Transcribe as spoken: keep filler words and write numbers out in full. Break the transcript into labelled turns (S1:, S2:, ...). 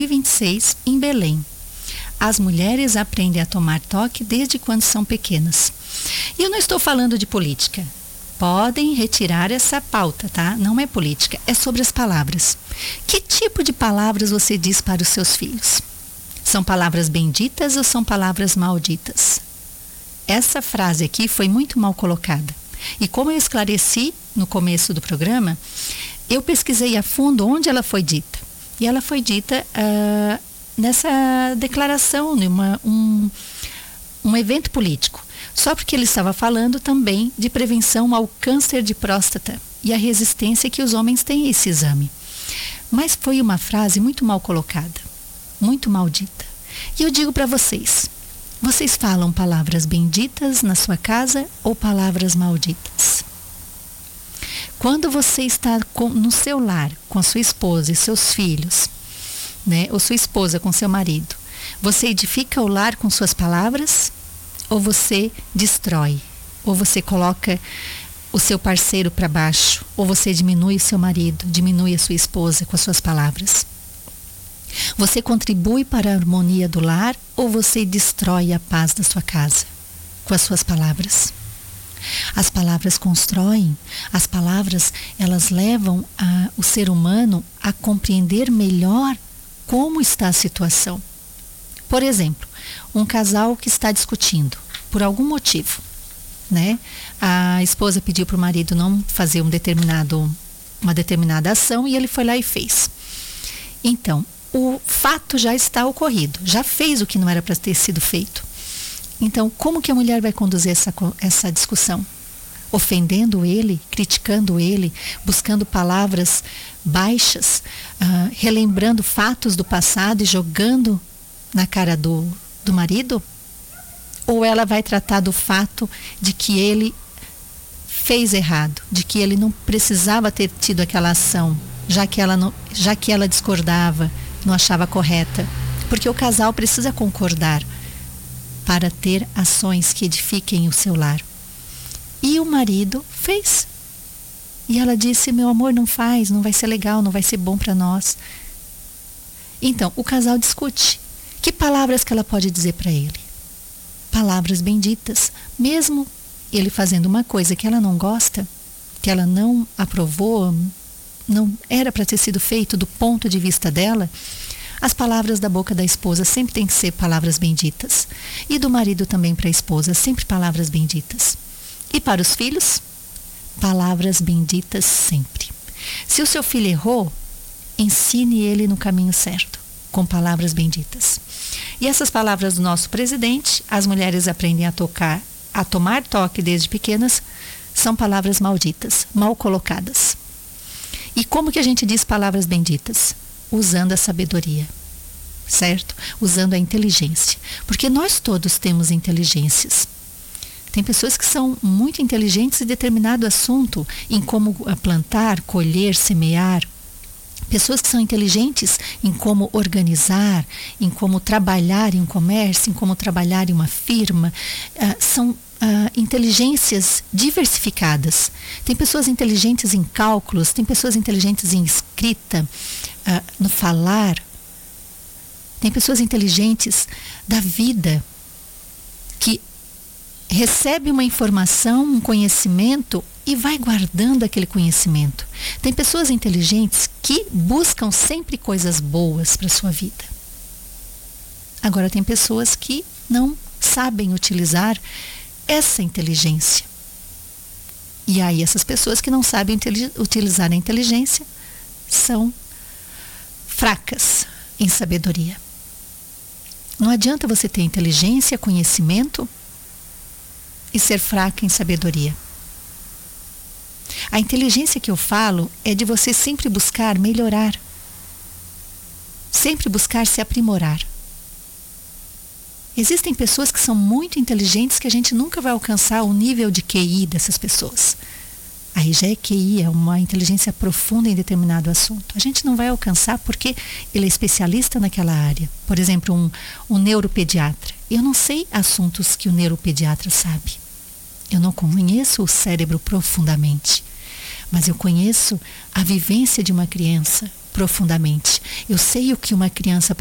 S1: vinte e seis, em Belém. As mulheres aprendem a tomar toque desde quando são pequenas. E eu não estou falando de política. Podem retirar essa pauta, tá? Não é política, é sobre as palavras. Que tipo de palavras você diz para os seus filhos? São palavras benditas ou são palavras malditas? Essa frase aqui foi muito mal colocada. E como eu esclareci no começo do programa, eu pesquisei a fundo onde ela foi dita. E ela foi dita uh, nessa declaração, numa, um, um evento político. Só porque ele estava falando também de prevenção ao câncer de próstata e a resistência que os homens têm a esse exame. Mas foi uma frase muito mal colocada, muito maldita. E eu digo para vocês, vocês falam palavras benditas na sua casa ou palavras malditas? Quando você está com, no seu lar, com a sua esposa e seus filhos, né, ou sua esposa com seu marido, você edifica o lar com suas palavras ou você destrói? Ou você coloca o seu parceiro para baixo? Ou você diminui o seu marido, diminui a sua esposa com as suas palavras? Você contribui para a harmonia do lar ou você destrói a paz da sua casa com as suas palavras? As palavras constroem, as palavras elas levam a, o ser humano a compreender melhor como está a situação. Por exemplo, um casal que está discutindo por algum motivo, né? A esposa pediu para o marido não fazer um determinado, uma determinada ação e ele foi lá e fez. Então, o fato já está ocorrido, já fez o que não era para ter sido feito. Então, como que a mulher vai conduzir essa, essa discussão? Ofendendo ele, criticando ele, buscando palavras baixas, uh, relembrando fatos do passado e jogando na cara do, do marido? Ou ela vai tratar do fato de que ele fez errado, de que ele não precisava ter tido aquela ação, já que ela, não, já que ela discordava, não achava correta? Porque o casal precisa concordar para ter ações que edifiquem o seu lar. E o marido fez. E ela disse, meu amor, não faz, não vai ser legal, não vai ser bom para nós. Então, o casal discute. Que palavras que ela pode dizer para ele? Palavras benditas. Mesmo ele fazendo uma coisa que ela não gosta, que ela não aprovou, não era para ter sido feito do ponto de vista dela, as palavras da boca da esposa sempre tem que ser palavras benditas. E do marido também para a esposa, sempre palavras benditas. E para os filhos, palavras benditas sempre. Se o seu filho errou, ensine ele no caminho certo, com palavras benditas. E essas palavras do nosso presidente, as mulheres aprendem a tocar, a tomar toque desde pequenas, são palavras malditas, mal colocadas. E como que a gente diz palavras benditas? Usando a sabedoria, certo? Usando a inteligência. Porque nós todos temos inteligências. Tem pessoas que são muito inteligentes em determinado assunto, em como plantar, colher, semear. Pessoas que são inteligentes em como organizar, em como trabalhar em um comércio, em como trabalhar em uma firma. Uh, são uh, inteligências diversificadas. Tem pessoas inteligentes em cálculos, tem pessoas inteligentes em escrita, uh, no falar. Tem pessoas inteligentes da vida, que recebe uma informação, um conhecimento e vai guardando aquele conhecimento. Tem pessoas inteligentes que buscam sempre coisas boas para a sua vida. Agora tem pessoas que não sabem utilizar essa inteligência. E aí essas pessoas que não sabem utilizar a inteligência são fracas em sabedoria. Não adianta você ter inteligência, conhecimento e ser fraca em sabedoria. A inteligência que eu falo é de você sempre buscar melhorar, sempre buscar se aprimorar. Existem pessoas que são muito inteligentes que a gente nunca vai alcançar o nível de Q I dessas pessoas. Aí já é Q I, é uma inteligência profunda em determinado assunto. A gente não vai alcançar porque ele é especialista naquela área. Por exemplo, um, um neuropediatra. Eu não sei assuntos que o neuropediatra sabe. Eu não conheço o cérebro profundamente. Mas eu conheço a vivência de uma criança. profundamente. Eu sei o que uma criança